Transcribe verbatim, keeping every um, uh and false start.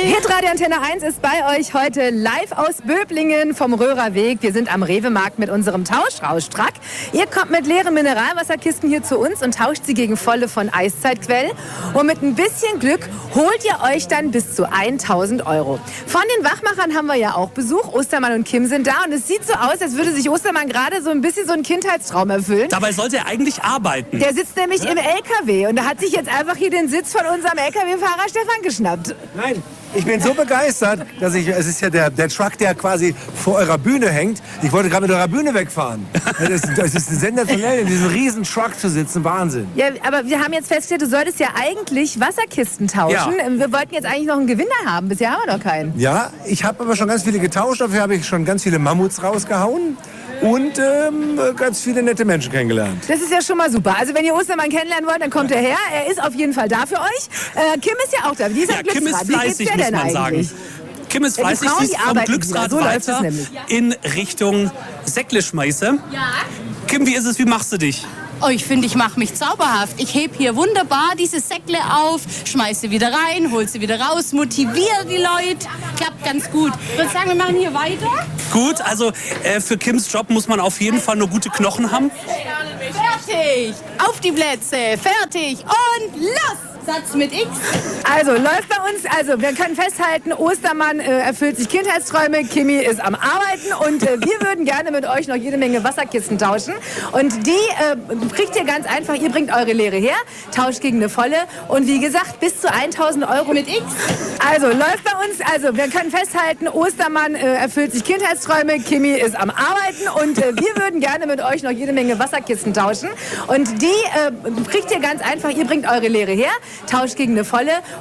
Hitradio Antenne eins ist bei euch heute live aus Böblingen vom Röhrerweg. Wir sind am Rewe-Markt mit unserem Tauschrauschtrack. Ihr kommt mit leeren Mineralwasserkisten hier zu uns und tauscht sie gegen volle von Eiszeitquellen. Und mit ein bisschen Glück holt ihr euch dann bis zu tausend Euro. Von den Wachmachern haben wir ja auch Besuch. Ostermann und Kim sind da und es sieht so aus, als würde sich Ostermann gerade so ein bisschen so einen Kindheitstraum erfüllen. Dabei sollte er eigentlich arbeiten. Der sitzt nämlich ja im L K W und da hat sich jetzt einfach hier den Sitz von unserem L K W-Fahrer Stefan geschnappt. Nein. Ich bin so begeistert, dass ich, es ist ja der, der Truck, der quasi vor eurer Bühne hängt. Ich wollte gerade mit eurer Bühne wegfahren. Das, das ist sensationell, in diesem riesen Truck zu sitzen, Wahnsinn. Ja, aber wir haben jetzt festgestellt, du solltest ja eigentlich Wasserkisten tauschen. Ja. Wir wollten jetzt eigentlich noch einen Gewinner haben, bisher haben wir noch keinen. Ja, ich habe aber schon ganz viele getauscht, dafür habe ich schon ganz viele Mammuts rausgehauen. Und ähm, ganz viele nette Menschen kennengelernt. Das ist ja schon mal super. Also wenn ihr Ostermann kennenlernen wollt, dann kommt er her. Er ist auf jeden Fall da für euch. Äh, Kim ist ja auch da. Die ist ja, Kim ist fleißig, muss man sagen. Kim ist fleißig, ja, die, sie ist vom Glücksrad so weiter in Richtung Säckleschmeiße. Ja. Kim, wie ist es? Wie machst du dich? Oh, ich finde, ich mache mich zauberhaft. Ich heb hier wunderbar diese Säckle auf, schmeiß sie wieder rein, hol sie wieder raus, motiviere die Leute. Klappt ganz gut. Ich würde sagen, wir machen hier weiter. Gut, also äh, für Kims Job muss man auf jeden Fall nur gute Knochen haben. Fertig! Auf die Plätze! Fertig! Und los! Satz mit X. Also, läuft bei uns, also wir können festhalten, Ostermann äh, erfüllt sich Kindheitsträume, Kimi ist am Arbeiten und äh, wir würden gerne mit euch noch jede Menge Wasserkisten tauschen. Und die äh, kriegt ihr ganz einfach, ihr bringt eure Leere her, tauscht gegen eine volle und wie gesagt, bis zu tausend Euro mit X. Also, läuft bei uns, also wir können festhalten, Ostermann äh, erfüllt sich Kindheitsträume, Kimi ist am Arbeiten und äh, wir würden gerne mit euch noch jede Menge Wasserkisten tauschen. Und die äh, kriegt ihr ganz einfach, ihr bringt eure Leere her, tauscht gegen eine volle